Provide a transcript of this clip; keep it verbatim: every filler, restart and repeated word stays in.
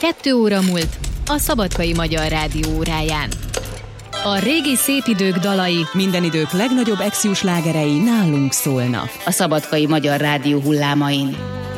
Kettő óra múlt a Szabadkai Magyar Rádió óráján. A régi szép idők dalai, minden idők legnagyobb exjus slágerei nálunk szólnak. A Szabadkai Magyar Rádió hullámain.